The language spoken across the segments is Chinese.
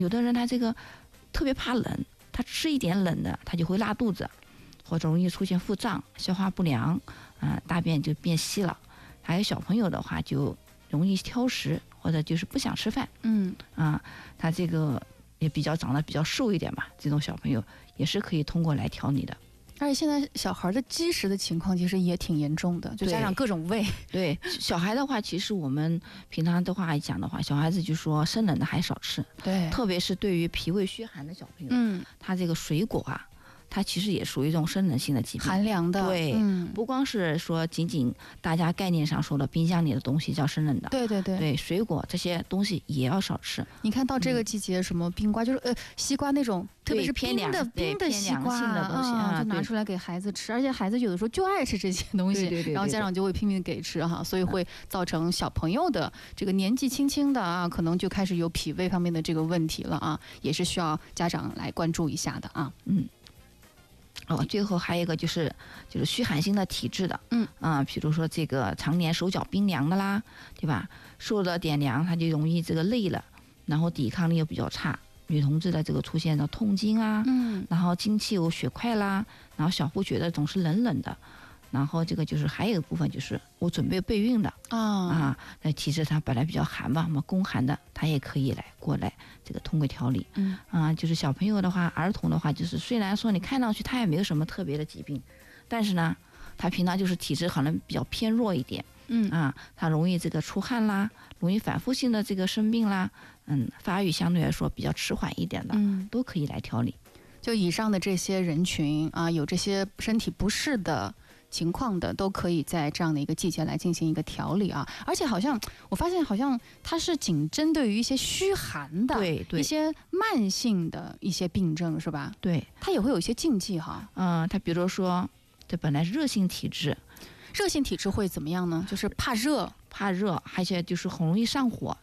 有的人他这个特别怕冷，他吃一点冷的他就会拉肚子，或者容易出现腹胀、消化不良，大便就变稀了。还有小朋友的话就容易挑食，或者就是不想吃饭，他这个也长得比较瘦一点嘛，这种小朋友也是可以通过来调理的。 而且现在小孩的积食的情况其实也挺严重的，就加上各种胃。 对，小孩的话，其实我们平常的话讲的话，小孩子就说生冷的还少吃， 对， 特别是对于脾胃虚寒的小朋友，他这个水果啊，它其实也属于一种生冷性的疾病， 寒凉的。 对，不光是说仅仅大家概念上说的冰箱里的东西叫生冷的，对，水果这些东西也要少吃。 你看到这个季节，什么冰瓜，就是西瓜那种，特别是冰的西瓜性的东西就拿出来给孩子吃，而且孩子有的时候就爱吃这些东西，然后家长就会拼命给吃哈，所以会造成小朋友的这个年纪轻轻的啊，可能就开始有脾胃方面的这个问题了啊，也是需要家长来关注一下的啊。 最后还有一个就是虚寒性的体质的，比如说这个常年手脚冰凉的啦，对吧？受了点凉，他就容易这个累了，然后抵抗力又比较差。女同志的这个出现的痛经啊，然后经期有血块啦，然后小腹觉得总是冷冷的，然后这个就是还有一部分就是我准备备孕的那体质它本来比较寒嘛，宫寒的，它也可以过来这个通过调理。就是小朋友的话，儿童的话，就是虽然说你看上去他也没有什么特别的疾病，但是呢，他平常就是体质可能比较偏弱一点，他容易这个出汗啦，容易反复性的这个生病啦，发育相对来说比较迟缓一点的，都可以来调理。 就以上的这些人群啊，有这些身体不适的情况的，都可以在这样的一个季节来进行一个调理啊。而且我发现好像它是仅针对于一些虚寒的， 对， 一些慢性的一些病症，是吧？ 对， 它也会有一些禁忌哈。 它比如说这本来是热性体质， 热性体质会怎么样呢？就是怕热， 而且就是很容易上火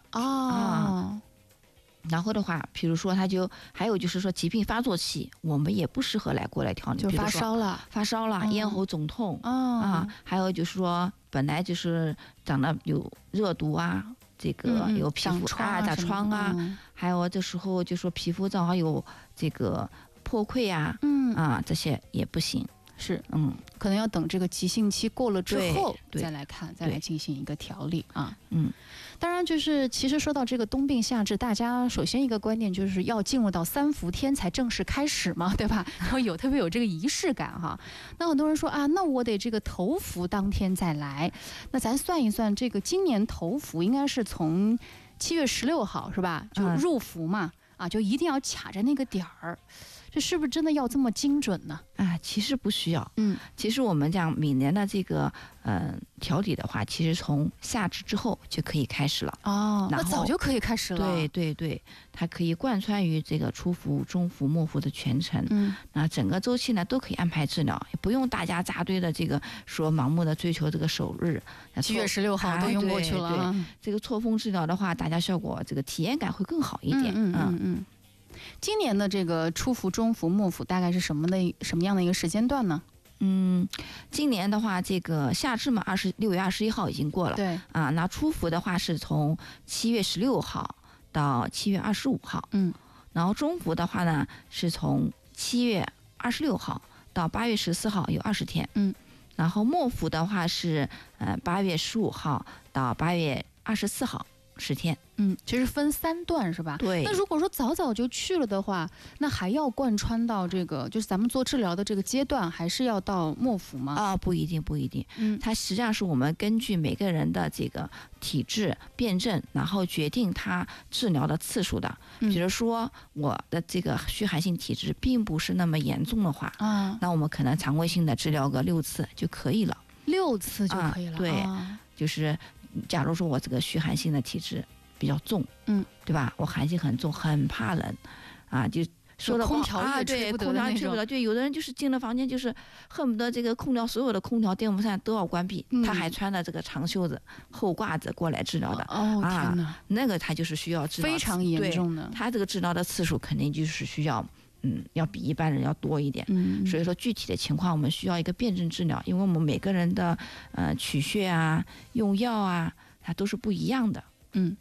然后的话，比如说还有就是说疾病发作期，我们也不适合过来调理， 就发烧了， 咽喉肿痛还有就是说本来就是长得有热毒啊，这个有皮肤打疮还有这时候就说皮肤正好有这个破溃这些也不行。 是，可能要等这个急性期过了之后再来看，再来进行一个调理啊。当然就是其实说到这个冬病夏治，大家首先一个观念就是要进入到3伏天才正式开始嘛，对吧？然后特别有这个仪式感哈。那很多人说那我得这个头伏当天再来，那咱算一算，这个今年头伏应该是从7月16号是吧？就入伏嘛，就一定要卡着那个点儿。这是不是真的要这么精准呢？ 其实不需要。其实我们讲每年的这个调理的话，其实从夏至之后就可以开始了。 那早就可以开始了。 对，它可以贯穿于这个初伏、中伏、末伏的全程。那整个周期呢都可以安排治疗，也不用大家扎堆的这个说盲目的追求这个首日。 7月16号都用过去了。 对，这个错峰治疗的话，大家效果这个体验感会更好一点。 今年的这个初伏、中伏、末伏大概是什么样的一个时间段呢？ 今年的话，这个夏至嘛，6月21号已经过了。 对那初伏的话是从7月16号到7月25号。然后中伏的话呢是从7月26号到8月14号，有20天。然后末伏的话是8月15号到8月24号。10天。 其实分3段是吧？ 对。 那如果说早就去了的话，那还要贯穿到这个就是咱们做治疗的这个阶段，还是要到末伏吗？ 不一定。它实际上是我们根据每个人的这个体质辩证，然后决定他治疗的次数的。比如说我的这个虚寒性体质并不是那么严重的话，那我们可能常规性的治疗个6次就可以了。 6次就可以了。 对，就是假如说我这个虚寒性的体质比较重，对吧？我寒性很重，很怕冷就说的空调也吹不得那种。对，有的人就是进了房间，就是恨不得这个空调所有的空调、电风扇都要关闭，他还穿的这个长袖子、厚褂子过来治疗的。 天哪， 那个他就是需要治疗非常严重的。 他这个治疗的次数肯定就是需要。要比一般人要多一点。所以说具体的情况我们需要一个辩证治疗，因为我们每个人的取穴用药它都是不一样的。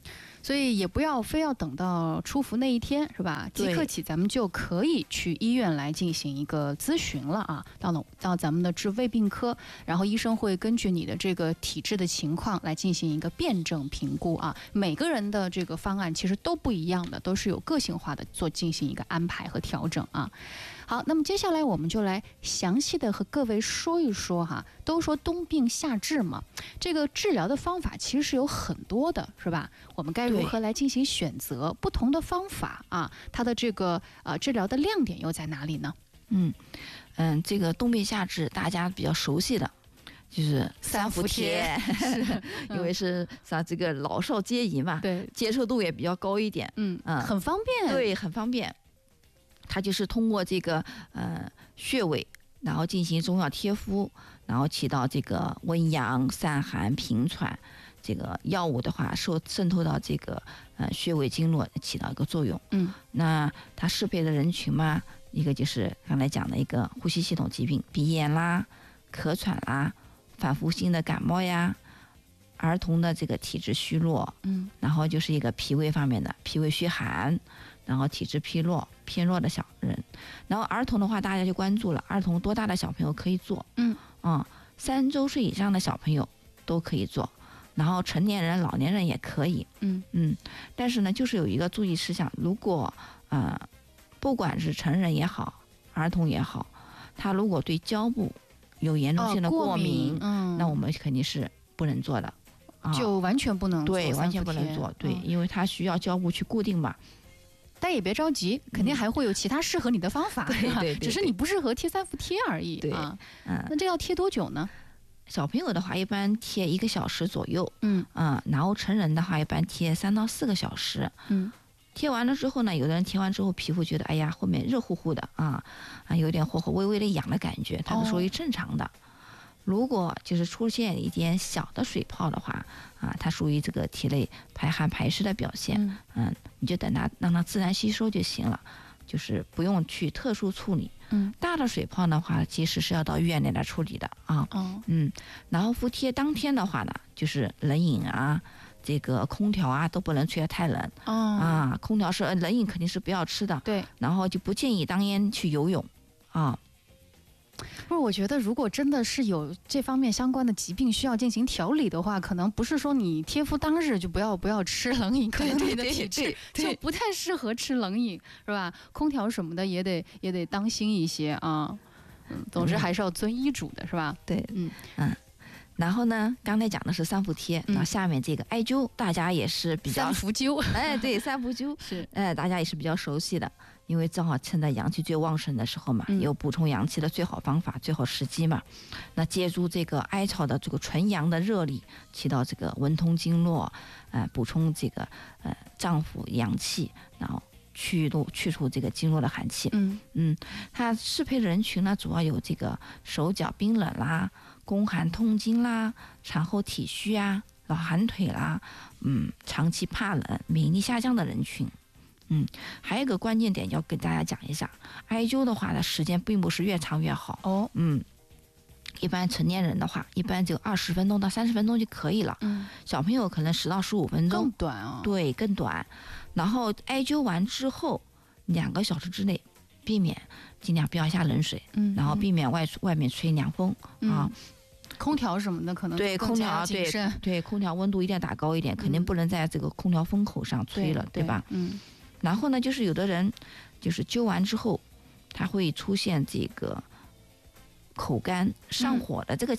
所以也不要非要等到出伏那一天，是吧？即刻起咱们就可以去医院来进行一个咨询了啊，到咱们的治胃病科，然后医生会根据你的这个体质的情况来进行一个辩证评估啊。每个人的这个方案其实都不一样的，都是有个性化的进行一个安排和调整啊。好，那么接下来我们就来详细的和各位说一说哈。都说冬病夏治嘛，这个治疗的方法其实是有很多的，是吧？我们该如何来进行选择不同的方法啊？它的这个治疗的亮点又在哪里呢？ 这个冬病夏治大家比较熟悉的就是三伏贴，因为是这个老少皆宜嘛， 对， 接受度也比较高一点， 很方便， 对，很方便。它就是通过这个穴位，然后进行中药贴敷，然后起到这个温阳、散寒、平喘。这个药物的话，渗透到这个穴位经络，起到一个作用。那它适配的人群嘛，一个就是刚才讲的一个呼吸系统疾病，鼻炎啦、咳喘啦、反复性的感冒呀。儿童的这个体质虚弱，然后就是一个脾胃方面的脾胃虚寒，然后体质偏弱的小人，然后儿童的话，大家就关注了，儿童多大的小朋友可以做？3周岁以上的小朋友都可以做，然后成年人、老年人也可以，但是呢，就是有一个注意事项，如果不管是成人也好，儿童也好，他如果对胶布有严重性的过敏，那我们肯定是不能做的。 就完全不能做， 对，完全不能做，对，因为它需要胶布去固定嘛。 但也别着急，肯定还会有其他适合你的方法， 对， 只是你不适合贴三伏贴而已。 对那这要贴多久呢？ 小朋友的话，一般贴1个小时左右，然后成人的话，一般贴3到4个小时，贴完了之后呢，有的人贴完之后皮肤觉得哎呀后面热乎乎的有点火微微的痒的感觉，它是属于正常的。如果就是出现一点小的水泡的话，它属于这个体内排寒排湿的表现，你就等它让它自然吸收就行了，就是不用去特殊处理。大的水泡的话，其实是要到医院里来处理的然后敷贴当天的话呢，就是冷饮这个空调都不能吹得太冷空调是冷饮肯定是不要吃的， 对， 然后就不建议当天去游泳不是，我觉得如果真的是有这方面相关的疾病需要进行调理的话，可能不是说你贴敷当日就不要吃冷饮，可能你的体质就不太适合吃冷饮，是吧？空调什么的也得当心一些总之还是要遵医嘱的，是吧？ 对，然后呢，刚才讲的是三伏贴，然后下面这个艾灸，大家也是比较三伏灸， 对，三伏灸是， 大家也是比较熟悉的，因为正好趁在阳气最旺盛的时候嘛，有补充阳气的最好方法、最好时机嘛。那借助这个艾草的这个纯阳的热力，起到这个温通经络，补充这个脏腑阳气，然后去除这个经络的寒气。它适配的人群呢，主要有这个手脚冰冷啦、宫寒痛经啦、产后体虚老寒腿啦，长期怕冷、免疫力下降的人群。还有一个关键点要跟大家讲一下，艾灸的话呢，时间并不是越长越好一般成年人的话，一般就20分钟到30分钟就可以了。小朋友可能10到15分钟， 更短对，更短。然后艾灸完之后2个小时之内，尽量不要下冷水，然后避免外面吹凉风空调什么的可能对空调对空调温度一定要打高一点，肯定不能在这个空调风口上吹了，对吧？然后呢，就是有的人就是灸完之后，他会出现这个口干上火的这个